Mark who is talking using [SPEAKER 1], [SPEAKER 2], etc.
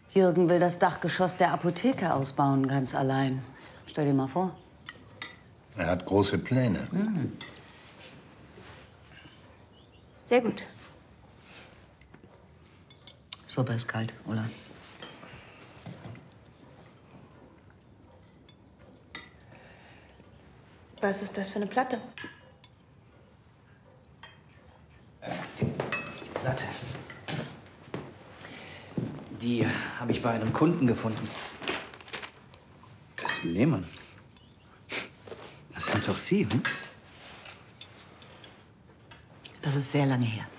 [SPEAKER 1] Jürgen will das Dachgeschoss der Apotheke ausbauen, ganz allein. Stell dir mal vor.
[SPEAKER 2] Er hat große Pläne.
[SPEAKER 1] Mhm.
[SPEAKER 3] Sehr gut.
[SPEAKER 1] Suppe ist kalt, Ulla.
[SPEAKER 3] Was ist das für eine Platte?
[SPEAKER 4] Die Platte. Die habe ich bei einem Kunden gefunden. Christel Lehmann. Das sind doch Sie, hm?
[SPEAKER 1] Das ist sehr lange her.